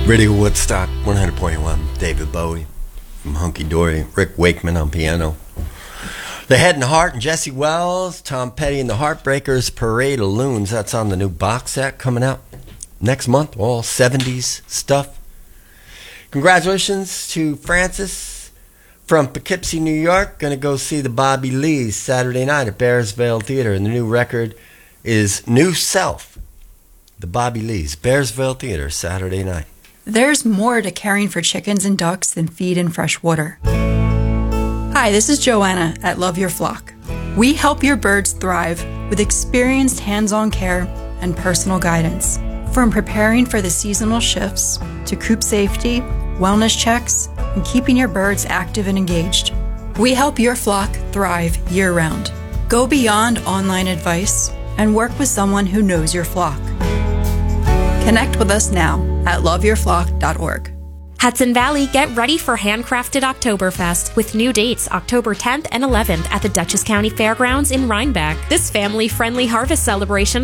Radio Woodstock 100.1, David Bowie from Hunky Dory, Rick Wakeman on piano. The Head and Heart and Jesse Wells, Tom Petty and the Heartbreakers, Parade of Loons. That's on the new box set coming out next month, all 70s stuff. Congratulations to Francis from Poughkeepsie, New York. Going to go see the Bobby Lees Saturday night at Bearsville Theater, and the new record is New Self. The Bobby Lees, Bearsville Theater, Saturday night. There's more to caring for chickens and ducks than feed and fresh water. Hi, this is Joanna at Love Your Flock. We help your birds thrive with experienced hands-on care and personal guidance. From preparing for the seasonal shifts to coop safety, wellness checks, and keeping your birds active and engaged. We help your flock thrive year-round. Go beyond online advice and work with someone who knows your flock. Connect with us now at loveyourflock.org. Hudson Valley, get ready for Handcrafted Oktoberfest with new dates October 10th and 11th at the Dutchess County Fairgrounds in Rhinebeck. This family-friendly harvest celebration